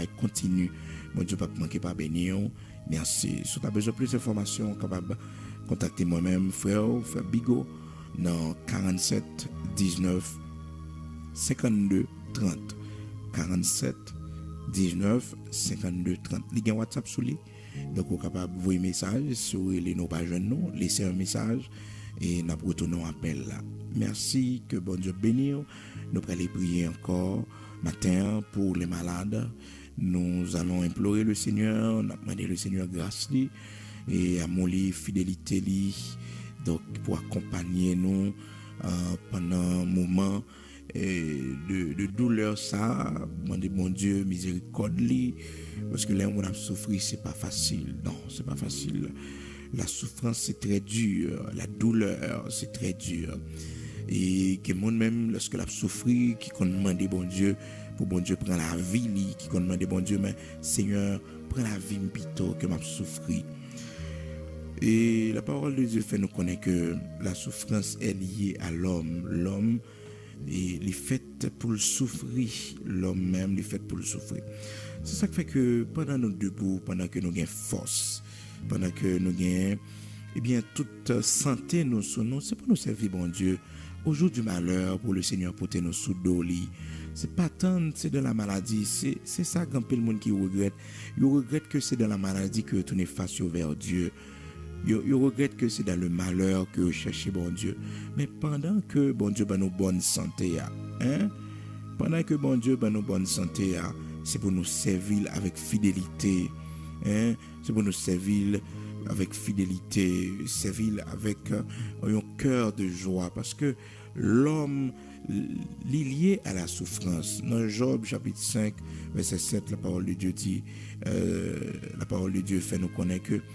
travail continue. Bon Dieu, pas manquer pas bénir. Merci. Si tu as besoin de plus d'informations, capable contacter moi-même, frère Bigot, dans 47 19 52 30. 47 19 52 30. Il y a un WhatsApp sur lui. Donc, vous êtes capable de envoyer un message sur les nos pages, nous, laisser un message et nous retournons appel là. Merci, que bon Dieu bénisse. Nous allons prier encore matin pour les malades. Nous allons implorer le Seigneur, nous demander le Seigneur grâce lui et à mon fidélité lui, donc pour accompagner nous pendant un moment de douleur ça, demander mon Dieu miséricorde lui, parce que là on a souffert, c'est pas facile. Non, c'est pas facile. La souffrance c'est très dur, la douleur c'est très dur. Et que monde même lorsque l'a souffert qui qu'on demande bon Dieu pour bon Dieu prendre la vie qui qu'on demande bon Dieu mais Seigneur prends la vie plutôt que m'a souffrir. Et la parole de Dieu fait nous connaître que la souffrance est liée à l'homme et les fait pour le souffrir, l'homme même les fait pour le souffrir. C'est ça qui fait que pendant nos debout, pendant que nous gagnons force, pendant que nous gagnons toute santé nous sous nous, c'est pour nous servir bon Dieu. Au jour du malheur, pour le Seigneur porter nos sous d'oli. C'est pas tant, c'est de la maladie. C'est ça qu'un peu le monde qui regrette. Il regrette que c'est dans la maladie que tu n'es face vers Dieu. Il regrette que c'est dans le malheur que vous cherchez bon Dieu. Mais pendant que bon Dieu va nous bonne santé, pendant que bon Dieu va nous bonne santé, c'est pour nous servir avec fidélité. C'est pour nous servir avec fidélité, servir avec un cœur de joie, parce que l'homme lié à la souffrance. Dans Job chapitre 5 verset 7, la parole de Dieu dit, la parole de Dieu fait nous connaître que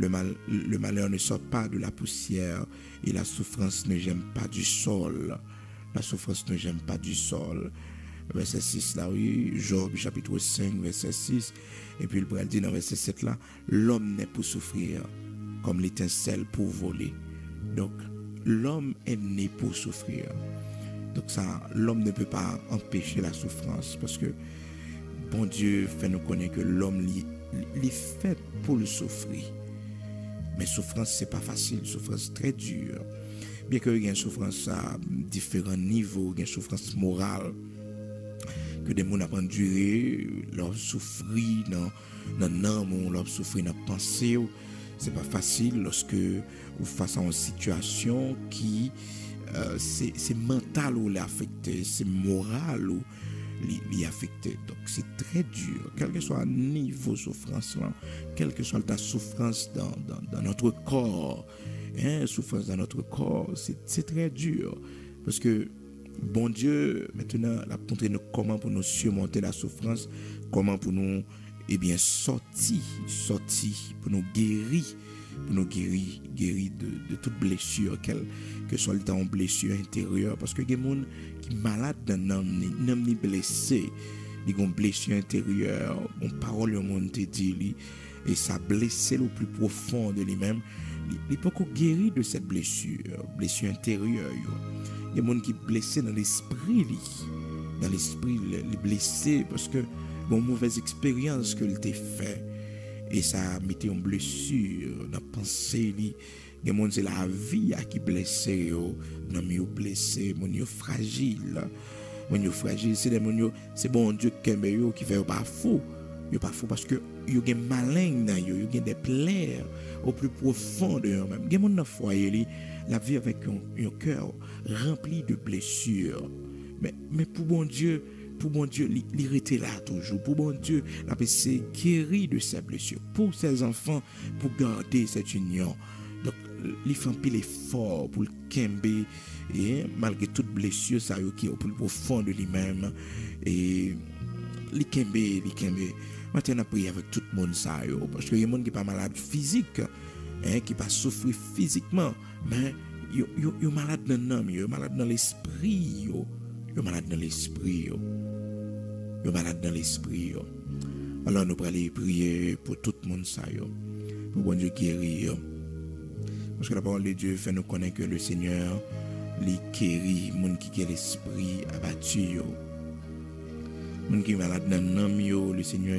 le malheur ne sort pas de la poussière et la souffrance ne gêne pas du sol. La souffrance ne gêne pas du sol. Verset 6 là, oui, Job chapitre 5 verset 6, et puis il dit dans verset 7 là, l'homme n'est pour souffrir comme l'étincelle pour voler. Donc l'homme est né pour souffrir. Donc ça, l'homme ne peut pas empêcher la souffrance, parce que bon Dieu fait nous connaître que l'homme est fait pour le souffrir. Mais souffrance c'est pas facile, souffrance très dure. Bien qu'il y ait une souffrance à différents niveaux, il y a une souffrance morale que des gens ont enduré, leur souffrir dans l'âme, leur souffrir dans la pensée. C'est pas facile lorsque vous face à une situation qui c'est mental ou l'affecté, c'est moral ou l'affecté. Donc c'est très dur, quel que soit le niveau de souffrance là, quelle que soit ta souffrance dans notre corps, souffrance dans notre corps, c'est très dur, parce que bon Dieu, maintenant, l'a montré nous comment pour nous surmonter la souffrance, comment pour nous, sortir, pour nous guérir de toute blessure, que soit le temps blessure intérieure, parce que il y a des gens qui sont malades dans l'âme, ni blessé, ils ont une blessure intérieure, une parole au monde te dit, et ça blessé le plus profond de lui-même, il peut guérir de cette blessure intérieure. Il y a des gens qui sont blessés dans l'esprit, les blessés parce que une mauvaise expérience que il t'a fait et ça a mis une blessure dans la pensée. Il y a des gens c'est la vie qui blessé, non mais blessé, mon fragile. Mon fragile, c'est des gens, c'est bon Dieu qui fait pas fou. Yo pas fou parce que yo gen malin dans yo gen des plaies au plus profond de eux-mêmes. Gen moun dans foyer la vie avec un cœur rempli de blessures. Mais pour bon Dieu, il était là toujours. Pour bon Dieu, la c'est guéri de ses blessures. Pour ses enfants, pour garder cette union. Donc, il fait un peu l'effort pour le kembe et malgré toute blessure, ça qui est au plus profond de lui-même. Et li kembe. Maintenant, on prie avec tout le monde ça, parce que y a des gens qui sont pas malades physique, qui pas souffrir physiquement, mais yo malade dans l'âme, yo malade dans l'esprit, yo malade dans l'esprit, yo malade dans l'esprit. Alors nous allons prier pour tout le monde ça, pour bon Dieu guérir. Parce que la parole de Dieu fait nous connaître que le Seigneur les guérit, monde qui a l'esprit abattu, monde qui est malade dans l'âme, le Seigneur